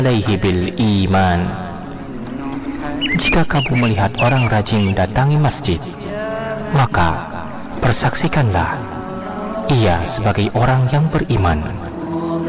alaihi bil iman. Jika kamu melihat orang rajin mendatangi masjid, maka persaksikanlah ia sebagai orang yang beriman.